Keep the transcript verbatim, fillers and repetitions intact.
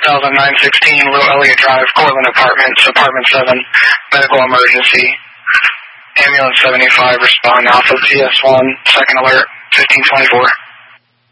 thousand nine sixteen, Little Elliott Drive, Cortland Apartments, Apartment seven, medical emergency. Ambulance seventy-five, respond, Alpha T S one, second alert, fifteen twenty-four.